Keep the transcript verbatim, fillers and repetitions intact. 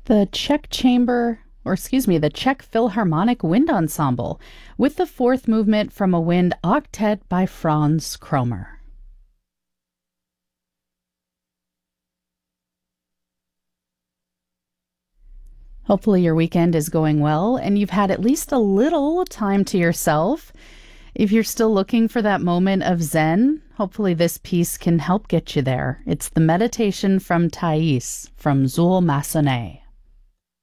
The Czech Chamber, or excuse me, the Czech Philharmonic Wind Ensemble, with the fourth movement from a wind octet by Franz Kromer. Hopefully your weekend is going well and you've had at least a little time to yourself. If you're still looking for that moment of Zen, hopefully this piece can help get you there. It's the Meditation from Thais from Zuul Massenet.